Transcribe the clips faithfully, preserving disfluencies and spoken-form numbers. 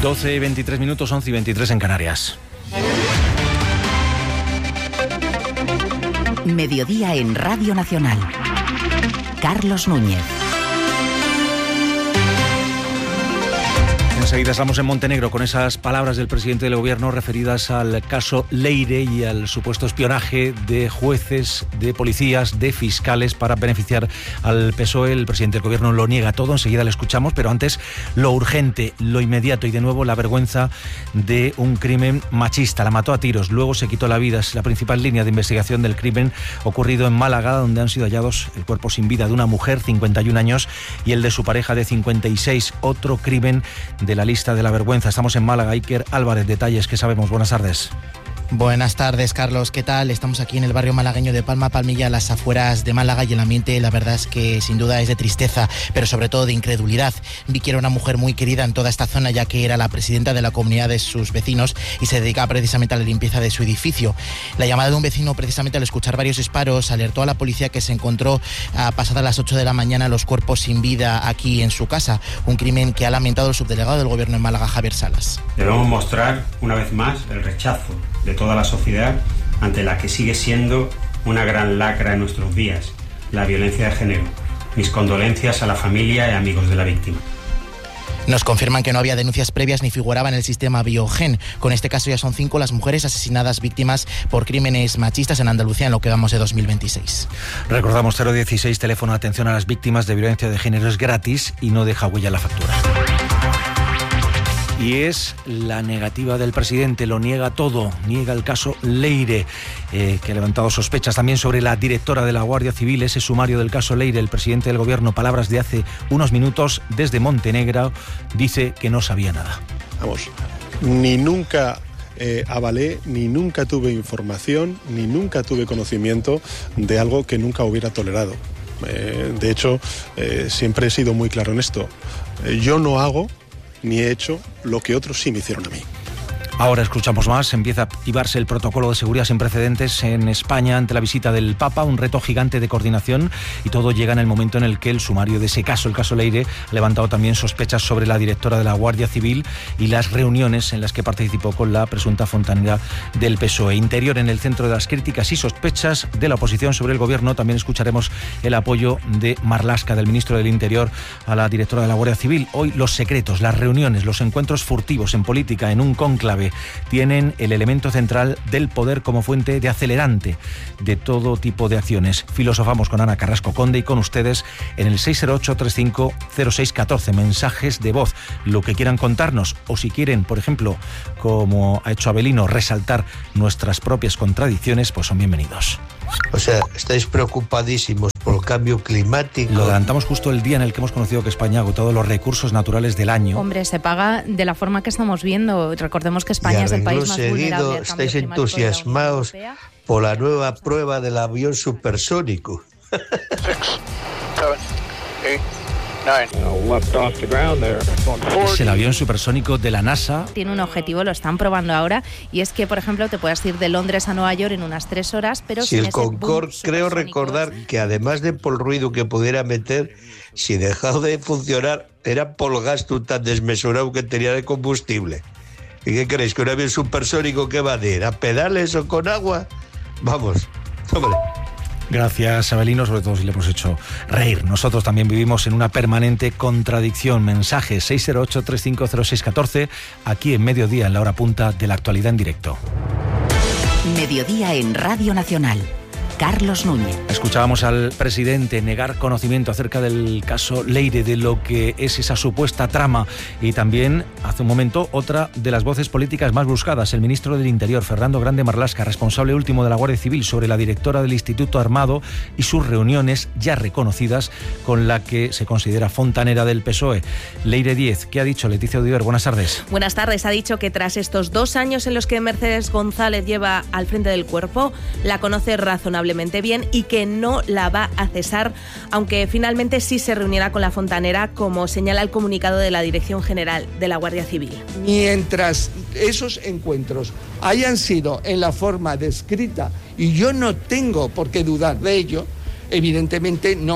doce y veintitrés minutos, once y veintitrés en Canarias. Mediodía en Radio Nacional. Carlos Núñez. Enseguida estamos en Montenegro con esas palabras del presidente del gobierno referidas al caso Leire y al supuesto espionaje de jueces, de policías, de fiscales para beneficiar al P S O E. El presidente del gobierno lo niega todo, enseguida le escuchamos, pero antes lo urgente, lo inmediato y de nuevo la vergüenza de un crimen machista. La mató a tiros, luego se quitó la vida. Es la principal línea de investigación del crimen ocurrido en Málaga, donde han sido hallados el cuerpo sin vida de una mujer, cincuenta y un años, y el de su pareja de cincuenta y seis. Otro crimen de la lista de la vergüenza. Estamos en Málaga. Iker Álvarez, detalles que sabemos. Buenas tardes. Buenas tardes, Carlos. ¿Qué tal? Estamos aquí en el barrio malagueño de Palma Palmilla, a las afueras de Málaga, y el ambiente, la verdad es que sin duda es de tristeza, pero sobre todo de incredulidad. Vicky era una mujer muy querida en toda esta zona, ya que era la presidenta de la comunidad de sus vecinos y se dedicaba precisamente a la limpieza de su edificio. La llamada de un vecino, precisamente al escuchar varios disparos, alertó a la policía, que se encontró a pasadas las ocho de la mañana los cuerpos sin vida aquí en su casa. Un crimen que ha lamentado el subdelegado del gobierno en Málaga, Javier Salas. Debemos mostrar una vez más el rechazo de toda la sociedad ante la que sigue siendo una gran lacra en nuestros días, la violencia de género. Mis condolencias a la familia y amigos de la víctima. Nos confirman que no había denuncias previas ni figuraba en el sistema Biogen. Con este caso ya son cinco las mujeres asesinadas víctimas por crímenes machistas en Andalucía en lo que vamos de dos mil veintiséis. Recordamos cero dieciséis, teléfono de atención a las víctimas de violencia de género, es gratis y no deja huella en la factura. Y es la negativa del presidente, lo niega todo, niega el caso Leire, eh, que ha levantado sospechas también sobre la directora de la Guardia Civil, ese sumario del caso Leire. El presidente del gobierno, palabras de hace unos minutos desde Montenegro, dice que no sabía nada. Vamos, ni nunca eh, avalé, ni nunca tuve información, ni nunca tuve conocimiento de algo que nunca hubiera tolerado. Eh, de hecho, eh, siempre he sido muy claro en esto. Eh, yo no hago ni he hecho lo que otros sí me hicieron a mí. Ahora escuchamos más. Empieza a activarse el protocolo de seguridad sin precedentes en España ante la visita del Papa, un reto gigante de coordinación, y todo llega en el momento en el que el sumario de ese caso, el caso Leire, ha levantado también sospechas sobre la directora de la Guardia Civil y las reuniones en las que participó con la presunta fontanera del P S O E. Interior en el centro de las críticas y sospechas de la oposición sobre el gobierno. También escucharemos el apoyo de Marlaska, del ministro del Interior, a la directora de la Guardia Civil. Hoy los secretos, las reuniones, los encuentros furtivos en política, en un cónclave, tienen el elemento central del poder como fuente de acelerante de todo tipo de acciones. Filosofamos con Ana Carrasco Conde y con ustedes en el seis cero ocho, treinta y cinco, cero seis catorce. Mensajes de voz, lo que quieran contarnos, o si quieren, por ejemplo, como ha hecho Abelino, resaltar nuestras propias contradicciones, pues son bienvenidos. O sea, estáis preocupadísimos por el cambio climático. Lo adelantamos justo el día en el que hemos conocido que España ha agotado los recursos naturales del año. Hombre, se paga de la forma que estamos viendo. Recordemos que España es el país más seguido, vulnerable al cambio estáis climático entusiasmados por la nueva prueba del avión supersónico. Es el avión supersónico de la NASA. Tiene un objetivo, lo están probando ahora, y es que, por ejemplo, te puedas ir de Londres a Nueva York en unas tres horas, pero si sin el ese boom Concorde, creo recordar que además de por el ruido que pudiera meter, si dejaba de funcionar, era por el gasto tan desmesurado que tenía de combustible. ¿Y qué creéis? ¿Que un avión supersónico qué va a ir? ¿A pedales o con agua? Vamos, hombre. Gracias, Abelino, sobre todo si le hemos hecho reír. Nosotros también vivimos en una permanente contradicción. Mensajes seis cero ocho, treinta y cinco, cero seis catorce, aquí en Mediodía, en la hora punta de la actualidad en directo. Mediodía en Radio Nacional. Carlos Núñez. Escuchábamos al presidente negar conocimiento acerca del caso Leire, de lo que es esa supuesta trama, y también, hace un momento, otra de las voces políticas más buscadas, el ministro del Interior, Fernando Grande Marlaska, responsable último de la Guardia Civil, sobre la directora del Instituto Armado y sus reuniones ya reconocidas con la que se considera fontanera del P S O E. Leire diez, ¿qué ha dicho Leticia Odiver? Buenas tardes. Buenas tardes. Ha dicho que tras estos dos años en los que Mercedes González lleva al frente del cuerpo, la conoce razonablemente bien y que no la va a cesar, aunque finalmente sí se reunirá con la fontanera, como señala el comunicado de la Dirección General de la Guardia Civil. Mientras esos encuentros hayan sido en la forma descrita, y yo no tengo por qué dudar de ello, evidentemente no.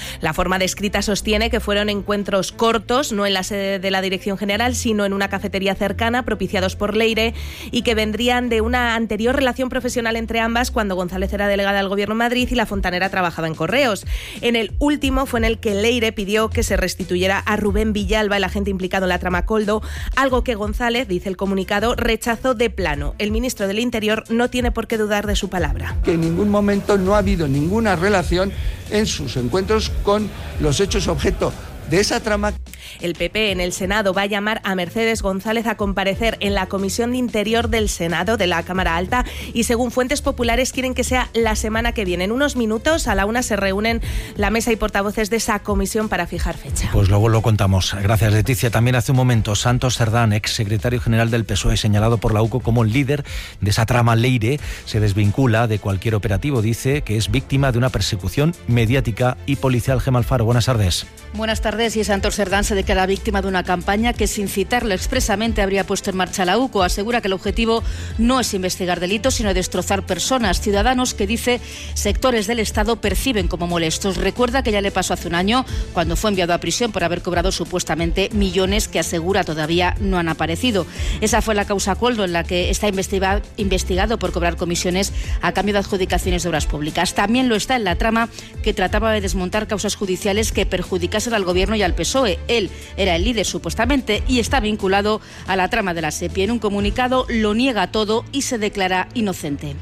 La forma descrita sostiene que fueron encuentros cortos, no en la sede de la Dirección General, sino en una cafetería cercana, propiciados por Leire, y que vendrían de una anterior relación profesional entre ambas cuando González era delegada del Gobierno en Madrid y la fontanera trabajaba en Correos. En el último fue en el que Leire pidió que se restituyera a Rubén Villalba, el agente implicado en la trama Koldo, algo que González, dice el comunicado, rechazó de plano. El ministro del Interior no tiene por qué dudar de su palabra. Que en ningún momento no ha habido ninguna relación en sus encuentros con los hechos objeto de esa trama. El P P en el Senado va a llamar a Mercedes González a comparecer en la Comisión de Interior del Senado, de la Cámara Alta, y según fuentes populares quieren que sea la semana que viene. En unos minutos a la una se reúnen la mesa y portavoces de esa comisión para fijar fecha. Pues luego lo contamos. Gracias, Leticia. También hace un momento Santos Cerdán, ex secretario general del P S O E, señalado por la U C O como líder de esa trama Leire, se desvincula de cualquier operativo. Dice que es víctima de una persecución mediática y policial. Gemma Alfaro, buenas tardes. Buenas tardes. Y Santos Cerdán se declara víctima de una campaña que, sin citarlo expresamente, habría puesto en marcha la U C O. Asegura que el objetivo no es investigar delitos, sino destrozar personas, ciudadanos que, dice, sectores del Estado perciben como molestos. Recuerda que ya le pasó hace un año, cuando fue enviado a prisión por haber cobrado supuestamente millones que, asegura, todavía no han aparecido. Esa fue la causa Koldo, en la que está investiga- investigado por cobrar comisiones a cambio de adjudicaciones de obras públicas. También lo está en la trama que trataba de desmontar causas judiciales que perjudicasen al Gobierno y al P S O E. Él era el líder supuestamente y está vinculado a la trama de la SEPI. En un comunicado lo niega todo y se declara inocente.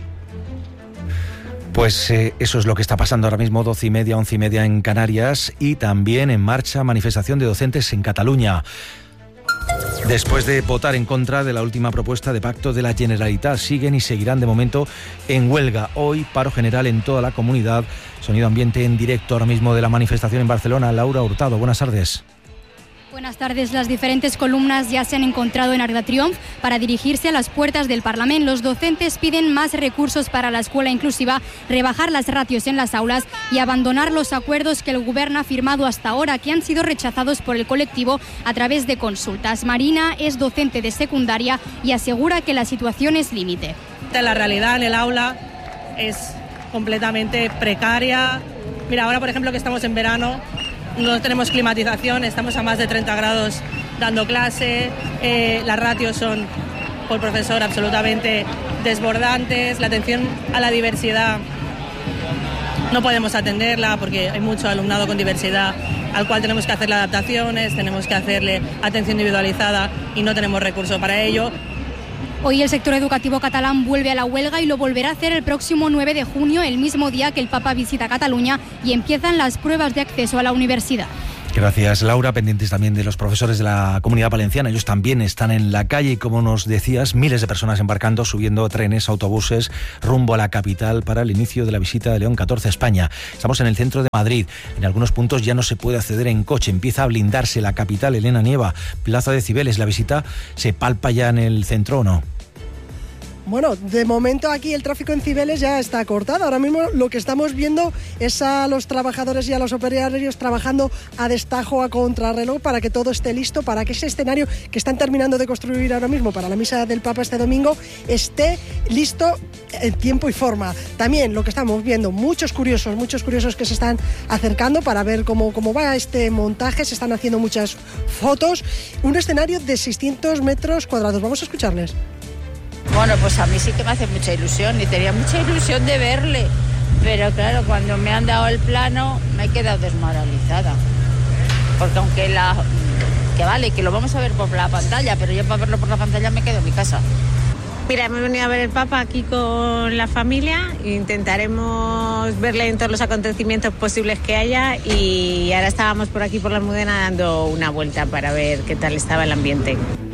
Pues eh, eso es lo que está pasando ahora mismo, doce y media, once y media en Canarias, y también en marcha manifestación de docentes en Cataluña. Después de votar en contra de la última propuesta de pacto de la Generalitat, siguen y seguirán de momento en huelga. Hoy paro general en toda la comunidad. Sonido ambiente en directo ahora mismo de la manifestación en Barcelona. Laura Hurtado, buenas tardes. Buenas tardes. Las diferentes columnas ya se han encontrado en Arc de Triomf para dirigirse a las puertas del Parlamento. Los docentes piden más recursos para la escuela inclusiva, rebajar las ratios en las aulas y abandonar los acuerdos que el Gobierno ha firmado hasta ahora, que han sido rechazados por el colectivo a través de consultas. Marina es docente de secundaria y asegura que la situación es límite. La realidad en el aula es completamente precaria. Mira, ahora por ejemplo que estamos en verano, no tenemos climatización, estamos a más de treinta grados dando clase, eh, las ratios son por profesor absolutamente desbordantes, la atención a la diversidad no podemos atenderla porque hay mucho alumnado con diversidad al cual tenemos que hacerle adaptaciones, tenemos que hacerle atención individualizada y no tenemos recursos para ello. Hoy el sector educativo catalán vuelve a la huelga y lo volverá a hacer el próximo nueve de junio, el mismo día que el Papa visita Cataluña y empiezan las pruebas de acceso a la universidad. Gracias, Laura. Pendientes también de los profesores de la Comunidad Valenciana. Ellos también están en la calle y, como nos decías, miles de personas embarcando, subiendo trenes, autobuses, rumbo a la capital para el inicio de la visita de León catorce a España. Estamos en el centro de Madrid. En algunos puntos ya no se puede acceder en coche. Empieza a blindarse la capital. Elena Nieva, Plaza de Cibeles. ¿La visita se palpa ya en el centro o no? Bueno, de momento aquí el tráfico en Cibeles ya está cortado. Ahora mismo lo que estamos viendo es a los trabajadores y a los operarios trabajando a destajo, a contrarreloj, para que todo esté listo, para que ese escenario que están terminando de construir ahora mismo para la misa del Papa este domingo esté listo en tiempo y forma. También lo que estamos viendo, muchos curiosos, muchos curiosos que se están acercando para ver cómo, cómo va este montaje. Se están haciendo muchas fotos. Un escenario de seiscientos metros cuadrados. Vamos a escucharles. Bueno, pues a mí sí que me hace mucha ilusión y tenía mucha ilusión de verle, pero claro, cuando me han dado el plano me he quedado desmoralizada, porque aunque la que vale, que lo vamos a ver por la pantalla, pero yo para verlo por la pantalla me quedo en mi casa. Mira, hemos venido a ver el Papa aquí con la familia, intentaremos verle en todos los acontecimientos posibles que haya y ahora estábamos por aquí por la Almudena dando una vuelta para ver qué tal estaba el ambiente.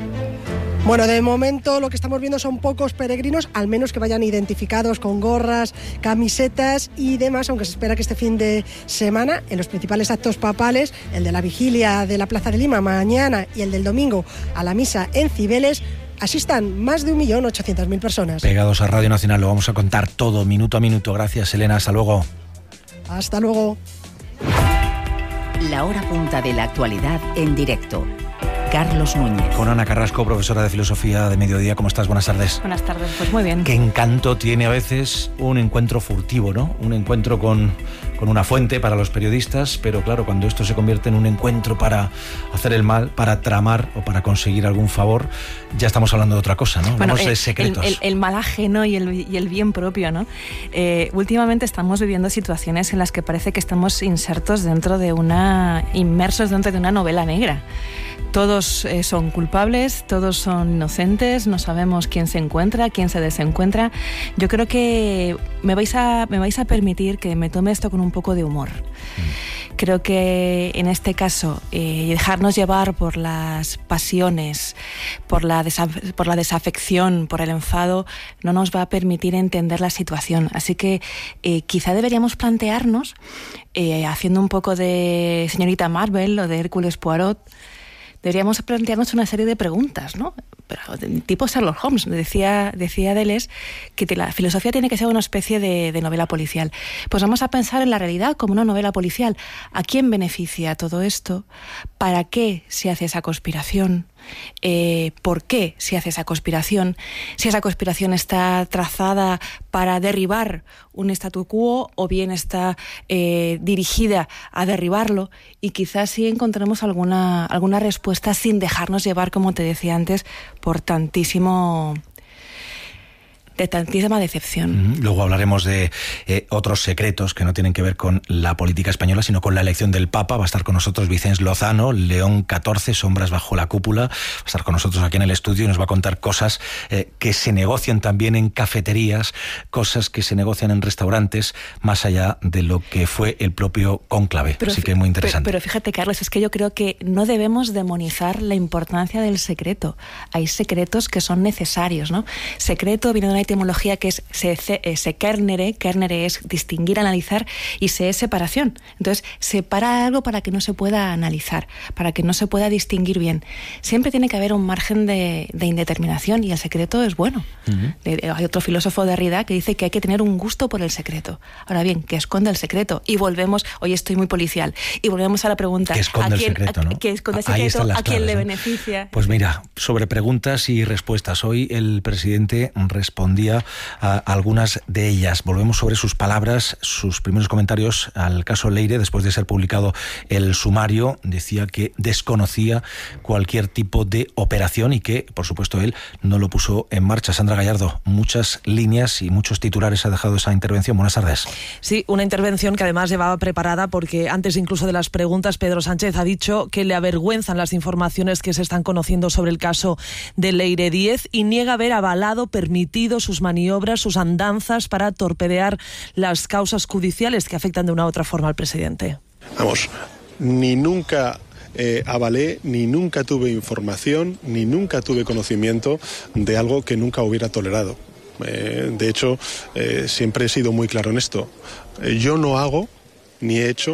Bueno, de momento lo que estamos viendo son pocos peregrinos, al menos que vayan identificados con gorras, camisetas y demás, aunque se espera que este fin de semana, en los principales actos papales, el de la vigilia de la Plaza de Lima mañana y el del domingo a la misa en Cibeles, asistan más de un millón ochocientas mil personas. Pegados a Radio Nacional, lo vamos a contar todo, minuto a minuto. Gracias, Elena, hasta luego. Hasta luego. La hora punta de la actualidad en directo. Carlos Núñez. Con Ana Carrasco, profesora de Filosofía de Mediodía. ¿Cómo estás? Buenas tardes. Buenas tardes, pues muy bien. Qué encanto tiene a veces un encuentro furtivo, ¿no? Un encuentro con con una fuente para los periodistas, pero claro, cuando esto se convierte en un encuentro para hacer el mal, para tramar o para conseguir algún favor, ya estamos hablando de otra cosa, ¿no? Bueno, Hablamos el, de secretos. El, el, el mal ajeno y el, y el bien propio, ¿no? Eh, últimamente estamos viviendo situaciones en las que parece que estamos insertos dentro de una... inmersos dentro de una novela negra. Todos eh, son culpables, todos son inocentes, no sabemos quién se encuentra, quién se desencuentra. Yo creo que me vais a, me vais a permitir que me tome esto con un poco de humor. Mm. Creo que en este caso, eh, dejarnos llevar por las pasiones, por la, desaf- por la desafección, por el enfado, no nos va a permitir entender la situación. Así que eh, quizá deberíamos plantearnos, eh, haciendo un poco de señorita Marvel o de Hércules Poirot, deberíamos plantearnos una serie de preguntas, ¿no? Pero tipo Sherlock Holmes. Decía, decía Deleuze que la filosofía tiene que ser una especie de, de novela policial. Pues vamos a pensar en la realidad como una novela policial. ¿A quién beneficia todo esto? ¿Para qué se hace esa conspiración? Eh, ¿Por qué se hace esa conspiración? Si esa conspiración está trazada para derribar un statu quo o bien está eh, dirigida a derribarlo, y quizás sí encontremos alguna, alguna respuesta sin dejarnos llevar, como te decía antes, por tantísimo... de tantísima decepción. Luego hablaremos de eh, otros secretos que no tienen que ver con la política española, sino con la elección del Papa. Va a estar con nosotros Vicens Lozano, León catorce, Sombras bajo la cúpula. Va a estar con nosotros aquí en el estudio y nos va a contar cosas eh, que se negocian también en cafeterías, cosas que se negocian en restaurantes, más allá de lo que fue el propio cónclave. Así que muy interesante. Pero, pero fíjate, Carlos, es que yo creo que no debemos demonizar la importancia del secreto. Hay secretos que son necesarios, ¿no? Secreto viene de una etimología que es se, se kernere, kernere es distinguir, analizar, y se es separación. Entonces, separa algo para que no se pueda analizar, para que no se pueda distinguir bien. Siempre tiene que haber un margen de, de indeterminación, y el secreto es bueno. Uh-huh. Hay otro filósofo, Derrida, que dice que hay que tener un gusto por el secreto. Ahora bien, ¿qué esconde el secreto? Y volvemos, hoy estoy muy policial, y volvemos a la pregunta, ¿qué esconde ¿a quién, el secreto, a, ¿no? ¿qué esconde el Ahí secreto? ¿A quién claves, le ¿no? beneficia? Pues mira, sobre preguntas y respuestas. Hoy el presidente respondía a algunas de ellas. Volvemos sobre sus palabras, sus primeros comentarios al caso Leire, después de ser publicado el sumario. Decía que desconocía cualquier tipo de operación y que, por supuesto, él no lo puso en marcha. Sandra Gallardo, muchas líneas y muchos titulares ha dejado esa intervención. Buenas tardes. Sí, una intervención que además llevaba preparada porque antes incluso de las preguntas Pedro Sánchez ha dicho que le avergüenzan las informaciones que se están conociendo sobre el caso de Leire Díez y niega haber avalado, permitido sus maniobras, sus andanzas para torpedear las causas judiciales que afectan de una u otra forma al presidente. Vamos, ni nunca eh, avalé, ni nunca tuve información, ni nunca tuve conocimiento de algo que nunca hubiera tolerado. Eh, de hecho, eh, siempre he sido muy claro en esto. Eh, yo no hago ni he hecho